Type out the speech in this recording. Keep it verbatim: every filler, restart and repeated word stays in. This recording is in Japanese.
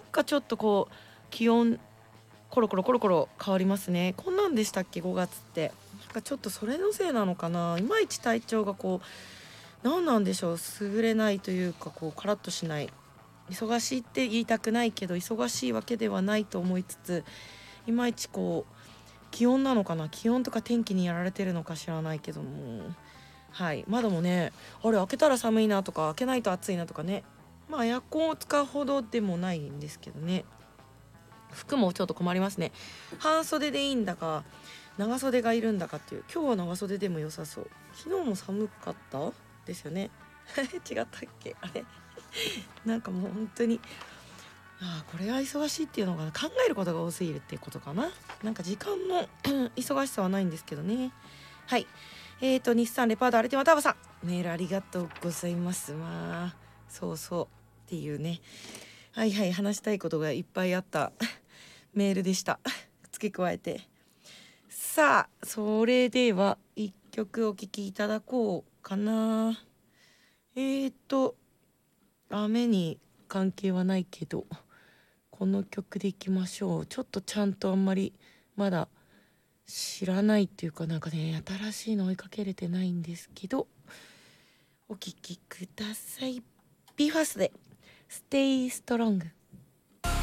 かちょっとこう気温コロコロコロコロ変わりますね。こんなんでしたっけごがつって。なんかちょっとそれのせいなのかな、いまいち体調がこう何なんでしょう、優れないというか、こうカラッとしない。忙しいって言いたくないけど忙しいわけではないと思いつつ、いまいちこう気温なのかな、気温とか天気にやられてるのか知らないけども、はい、窓もね、あれ開けたら寒いなとか開けないと暑いなとかね、まあエアコンを使うほどでもないんですけどね。服もちょっと困りますね。半袖でいいんだか長袖がいるんだかっていう。今日は長袖でも良さそう。昨日も寒かったですよね違ったっけあれなんかもう本当に、ああこれは忙しいっていうのが考えることが多すぎるっていうことかな。なんか時間の忙しさはないんですけどね。はい、えーと日産レパードアルティマターボさん、メールありがとうございます。まあそうそうっていうね、はいはい、話したいことがいっぱいあったメールでした付け加えて。さあそれでは一曲お聴きいただこうかな。えーと雨に関係はないけどこの曲でいきましょう。ちょっとちゃんとあんまりまだ知らないっていうか、なんかね新しいの追いかけれてないんですけど、お聴きください。ビーファーストで Stay Strong。